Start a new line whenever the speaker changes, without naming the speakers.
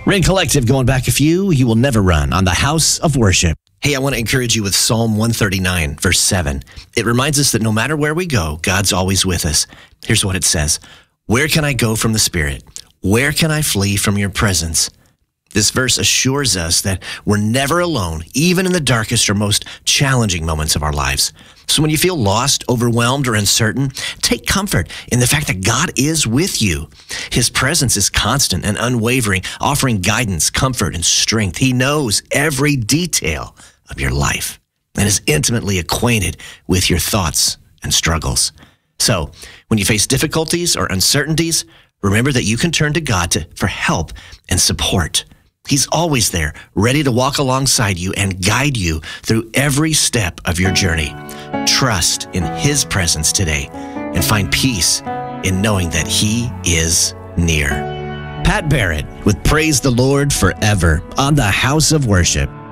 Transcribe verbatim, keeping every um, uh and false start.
Rain Collective going back a few, you will never run on the house of worship. Hey, I want to encourage you with Psalm one thirty-nine, verse seven. It reminds us that no matter where we go, God's always with us. Here's what it says. Where can I go from the Spirit? Where can I flee from your presence? This verse assures us that we're never alone, even in the darkest or most challenging moments of our lives. So when you feel lost, overwhelmed, or uncertain, take comfort in the fact that God is with you. His presence is constant and unwavering, offering guidance, comfort, and strength. He knows every detail of your life and is intimately acquainted with your thoughts and struggles. So when you face difficulties or uncertainties, remember that you can turn to God to, for help and support. He's always there, ready to walk alongside you and guide you through every step of your journey. Trust in His presence today and find peace in knowing that He is near. Pat Barrett with Praise the Lord Forever on the House of Worship.